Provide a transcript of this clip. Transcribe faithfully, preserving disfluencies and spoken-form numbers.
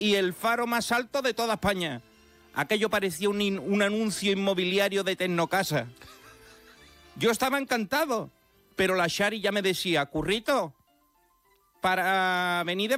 y el faro más alto de toda España. Aquello parecía un, in, un anuncio inmobiliario de Tecnocasa. Yo estaba encantado, pero la Shari ya me decía, Currito, para venir de